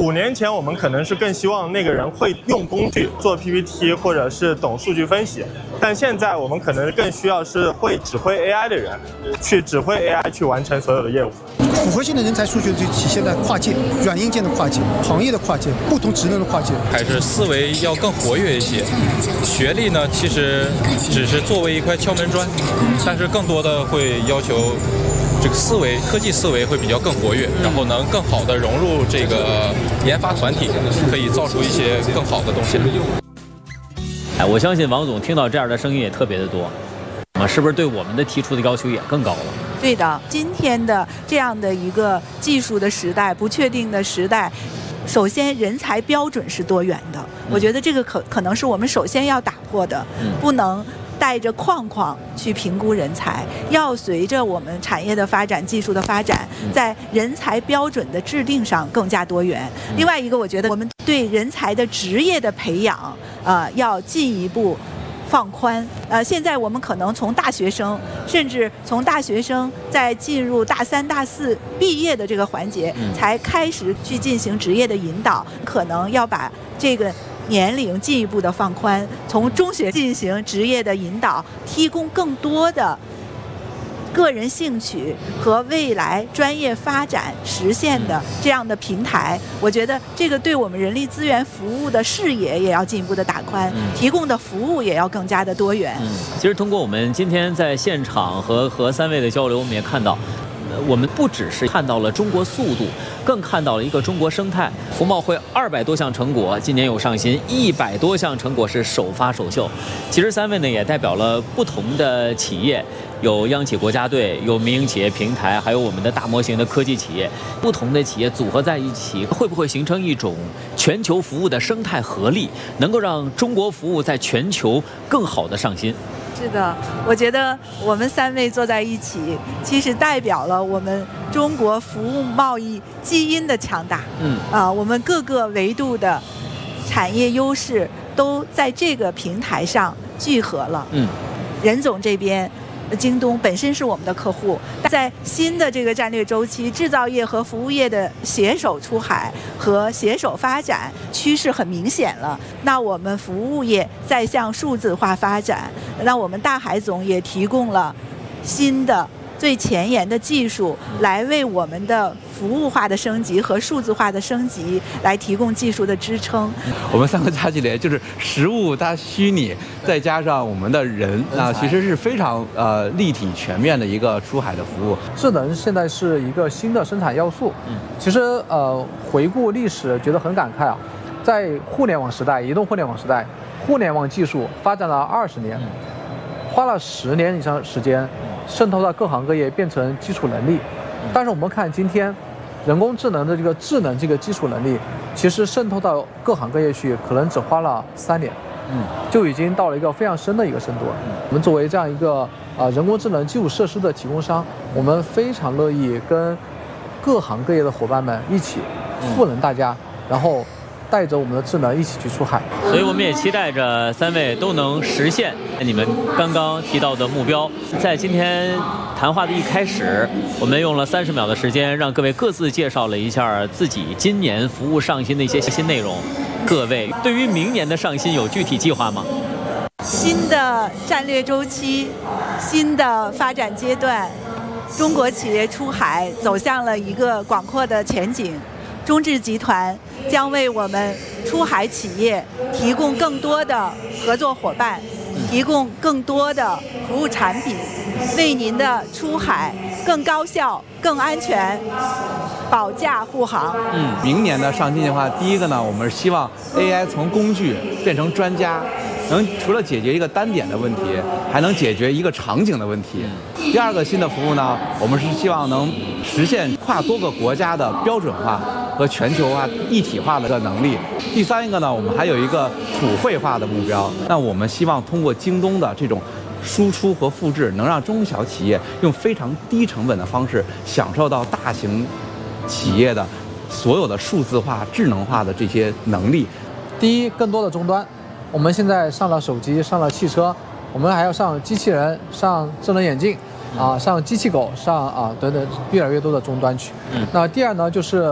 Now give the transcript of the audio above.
5年前我们可能是更希望那个人会用工具做 PPT 或者是懂数据分析，但现在我们可能更需要是会指挥 AI 的人，去指挥 AI 去完成所有的业务。 复合性的人才数据就体现在跨界、软硬件的跨界、行业的跨界、不同职能的跨界， 还是思维要更活跃一些。学历呢，其实只是作为一块敲门砖，但是更多的会要求这个思维、科技思维会比较更活跃，然后能更好的融入这个研发团体，可以造出一些更好的东西来。 我相信王总听到这样的声音也特别的多，是不是对我们的提出的要求也更高了？ 对的，今天的这样的一个技术的时代、不确定的时代，首先人才标准是多元的，我觉得这个可能是我们首先要打破的，不能带着框框去评估人才，要随着我们产业的发展、技术的发展，在人才标准的制定上更加多元。另外一个，我觉得我们对人才的职业的培养，要进一步放宽。现在我们可能从大学生，甚至从大学生在进入大3、大4毕业的这个环节，才开始去进行职业的引导，可能要把这个年龄进一步的放宽，从中学进行职业的引导，提供更多的个人兴趣和未来专业发展实现的这样的平台。我觉得这个对我们人力资源服务的视野也要进一步的打宽，提供的服务也要更加的多元。 其实通过我们今天在现场和3位的交流，我们也看到，我们不只是看到了中国速度，更看到了一个中国生态。服贸会200多项成果今年有上新，100多项成果是首发首秀。其实3位呢也代表了不同的企业，有央企国家队，有民营企业平台，还有我们的大模型的科技企业。不同的企业组合在一起，会不会形成一种全球服务的生态合力，能够让中国服务在全球更好的上新？ 是的，我觉得我们3位坐在一起，其实代表了我们中国服务贸易基因的强大。我们各个维度的产业优势都在这个平台上聚合了。任总这边，京东本身是我们的客户，在新的这个战略周期，制造业和服务业的携手出海和携手发展趋势很明显了。那我们服务业在向数字化发展，那我们大海总也提供了新的最前沿的技术，来为我们的服务化的升级和数字化的升级来提供技术的支撑。 我们3个加起来就是实物加虚拟，再加上我们的人其实是非常立体全面的一个出海的服务。 智能现在是一个新的生产要素。其实回顾历史，觉得很感慨啊，在互联网时代、移动互联网时代，互联网技术发展了20年，花了10年以上时间渗透到各行各业，变成基础能力。但是我们看今天，人工智能的这个智能这个基础能力，其实渗透到各行各业去，可能只花了3年，就已经到了一个非常深的一个深度了。我们作为这样一个人工智能基础设施的提供商，我们非常乐意跟各行各业的伙伴们一起赋能大家，然后带着我们的智能一起去出海。 所以我们也期待着3位都能实现你们刚刚提到的目标。在今天谈话的一开始，我们用了30秒的时间，让各位各自介绍了一下自己今年服务上新的一些新内容。各位对于明年的上新有具体计划吗？ 新的战略周期，新的发展阶段，中国企业出海走向了一个广阔的前景。中智集团将为我们出海企业提供更多的合作伙伴，提供更多的服务产品，为您的出海更高效、更安全保驾护航。 明年的上新计划，第一个呢，我们是希望 AI 从工具变成专家，能除了解决一个单点的问题，还能解决一个场景的问题。第二个新的服务呢，我们是希望能实现跨多个国家的标准化和全球化一体化的能力。第3个呢，我们还有一个普惠化的目标。那我们希望通过京东的这种输出和复制，能让中小企业用非常低成本的方式享受到大型企业的所有的数字化、智能化的这些能力。 第一，更多的终端，我们现在上了手机，上了汽车，我们还要上机器人，上智能眼镜，上机器狗，上等等越来越多的终端去。那第二呢，就是